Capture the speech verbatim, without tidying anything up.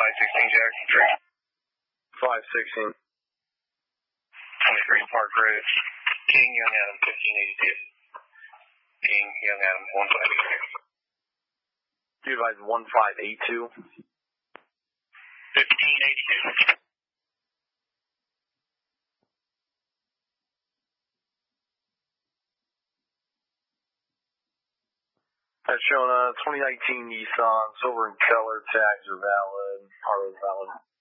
five sixteen Jackson Street. five sixteen. twenty-three Park Road. King, Young Adam, fifteen eighty-two. King, Young Adam, one five eight two. You advise one five eight two. fifteen eighty-two. That's showing a twenty nineteen Nissan, silver in color, tags are valid, Harley's valid.